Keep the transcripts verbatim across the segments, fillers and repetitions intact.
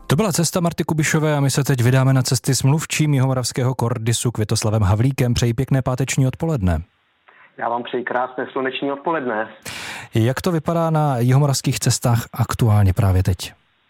To byla cesta Marty Kubišové a my se teď vydáme na cesty s mluvčím Jihomoravského Kordisu Květoslavem Havlíkem. Přeji pěkné páteční odpoledne. Já vám přeji krásné sluneční odpoledne. Jak to vypadá na jihomoravských cestách aktuálně právě teď?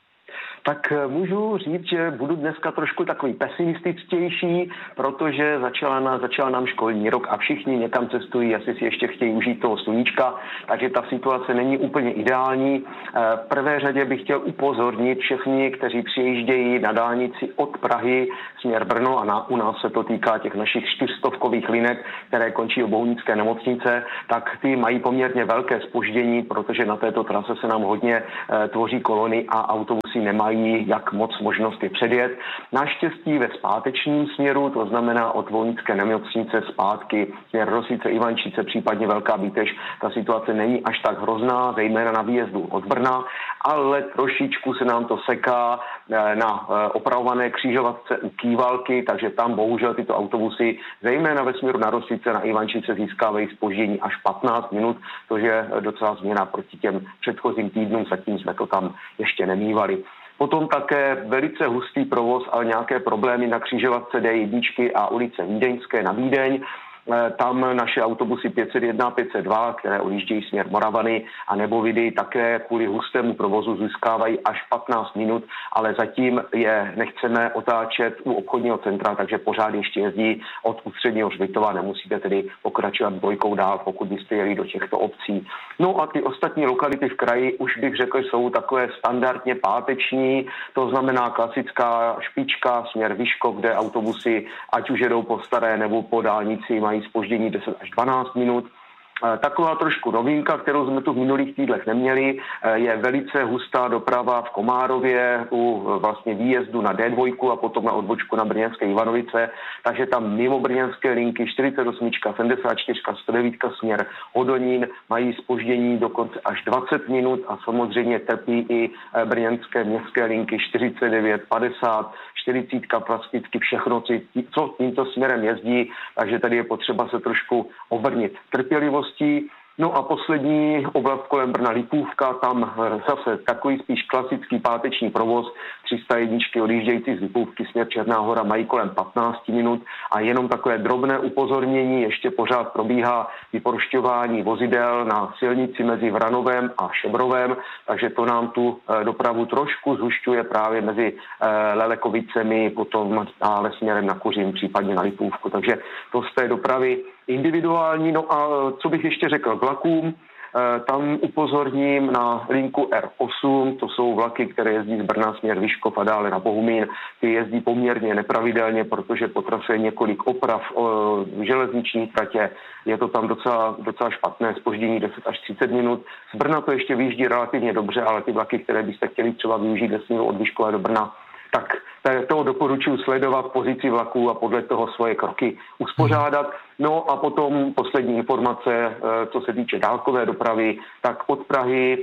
Tak můžu říct, že budu dneska trošku takový pesimističtější, protože začala, na, začala nám školní rok a všichni někam cestují, asi si ještě chtějí užít toho sluníčka, takže ta situace není úplně ideální. V prvé řadě bych chtěl upozornit všechny, kteří přijíždějí na dálnici od Prahy směr Brno a na, u nás se to týká těch našich čtyřstovkových linek, které končí u Bohunické nemocnice, tak ty mají poměrně velké zpoždění, protože na této trase se nám hodně e, tvoří kolony a autobusy nemají jak moc možnosti předjet. Naštěstí ve zpátečním směru, to znamená od Bohunické nemocnice zpátky směr Rosice, Ivančice, případně Velká Bíteš, ta situace není až tak hrozná, zejména na výjezdu od Brna, ale trošičku se nám to seká na opravované křižovatce u Kývalky, takže tam bohužel tyto autobusy, zejména ve směru na Rosice, na Ivančice, získávají zpoždění až patnáct minut, což je docela změna proti těm předchozím týdnům, zatím jsme to tam ještě nemívali. Potom také velice hustý provoz, ale nějaké problémy na křižovatce D jedna a ulice Vídeňské na Vídeň. Tam naše autobusy pět set jedna a pět set dva, které odjíždějí směr Moravany a Nebovidy, také kvůli hustému provozu získávají až patnáct minut, ale zatím je nechceme otáčet u obchodního centra, takže pořád ještě jezdí od Ústředního Hřbitova, nemusíte tedy pokračovat dvojkou dál, pokud byste jeli do těchto obcí. No a ty ostatní lokality v kraji už bych řekl, jsou takové standardně páteční, to znamená klasická špička směr Vyškov, kde autobusy, ať už jedou po staré nebo po dálnici, mají zpoždění deset až dvanáct minut. Taková trošku novinka, kterou jsme tu v minulých týdnech neměli, je velice hustá doprava v Komárově u vlastně výjezdu na D dva a potom na odbočku na brněnské Ivanovice, takže tam mimo brněnské linky čtyřicet osm, sedmdesát čtyři, sto devět směr Hodonín mají zpoždění dokonce až dvacet minut a samozřejmě trpí i brněnské městské linky čtyřicet devět, padesát, čtyřicet, plasticky všechno, co tímto směrem jezdí, takže tady je potřeba se trošku obrnit trpělivost. No a poslední oblast kolem Brna Lipůvka, tam zase takový spíš klasický páteční provoz, tři sta jedna odjíždějící z Lipůvky směr Černá Hora mají kolem patnáct minut a jenom takové drobné upozornění, ještě pořád probíhá vyprošťování vozidel na silnici mezi Vranovem a Šebrovem, takže to nám tu dopravu trošku zhušťuje právě mezi Lelekovicemi, potom dále směrem na Kuřim, případně na Lipůvku, takže to z té dopravy individuální. No a co bych ještě řekl k vlakům, tam upozorním na linku R osm, to jsou vlaky, které jezdí z Brna směr Vyškov a dále na Bohumín. Ty jezdí poměrně nepravidelně, protože po trase je několik oprav v železniční tratě. Je to tam docela, docela špatné, zpoždění deset až třicet minut. Z Brna to ještě vyjíždí relativně dobře, ale ty vlaky, které byste chtěli třeba využít ve směru od Vyškova do Brna, tak toho doporučuji sledovat pozici vlaků a podle toho svoje kroky uspořádat. No a potom poslední informace, co se týče dálkové dopravy, tak od Prahy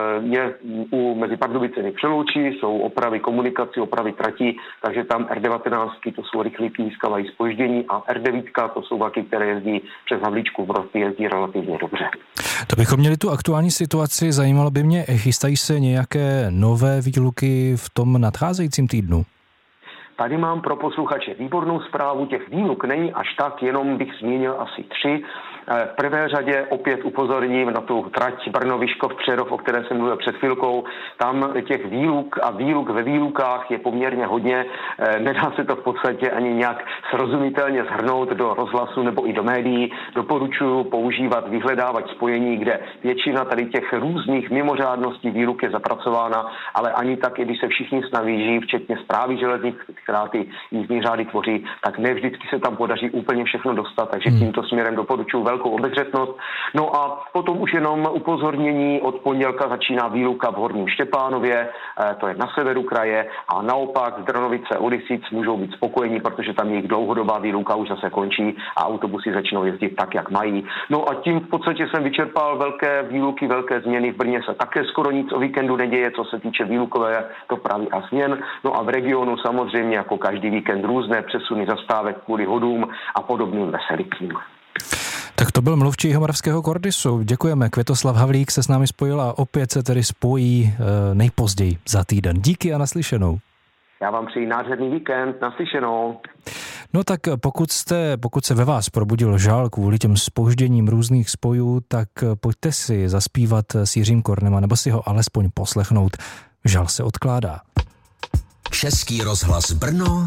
je u mezi Pardubicemi Přeloučí, jsou opravy komunikací, opravy tratí, takže tam R devatenáct, to jsou rychlíky, získávají zpoždění a R devět, to jsou vlaky, které jezdí přes Havlíčku v Rostě, jezdí relativně dobře. To bychom měli tu aktuální situaci, zajímalo by mě, chystají se nějaké nové výluky v tom nadcházejícím týdnu? Tady mám pro posluchače výbornou zprávu, těch výluk není až tak, jenom bych zmínil asi tři. V prvé řadě opět upozorním na tu trať Brno-Vyškov Přerov, o které jsem mluvil před chvilkou. Tam těch výluk a výluk ve výlukách je poměrně hodně. Nedá se to v podstatě ani nějak srozumitelně shrnout do rozhlasu nebo i do médií. Doporučuji používat vyhledávač spojení, kde většina tady těch různých mimořádností výluk je zapracována, ale ani tak, i když se všichni snaží, včetně správy železnic, která ty jízdní řády tvoří, tak ne vždycky se tam podaří úplně všechno dostat, takže tímto směrem doporučuji velkou obezřetnost. No a potom už jenom upozornění, od pondělka začíná výluka v Horním Štěpánově, to je na severu kraje, a naopak z Drnovice a Olisic můžou být spokojení, protože tam jejich dlouhodobá výluka už zase končí a autobusy začnou jezdit tak, jak mají. No a tím v podstatě jsem vyčerpal velké výluky, velké změny. V Brně se také skoro nic o víkendu neděje, co se týče výlukové dopravy a změn. No a v regionu samozřejmě jako každý víkend různé přesuny zastávek kvůli hodům a podobným veselicím. Tak to byl mluvčí Jihomoravského Kordisu. Děkujeme. Květoslav Havlík se s námi spojil a opět se tedy spojí nejpozději za týden. Díky a naslyšenou. Já vám přeji nádherný víkend, naslyšenou. No tak pokud jste, pokud se ve vás probudil žal kvůli těm zpožděním různých spojů, tak pojďte si zaspívat s Jiřím Kornem, nebo si ho alespoň poslechnout. Žal se odkládá. Český rozhlas Brno,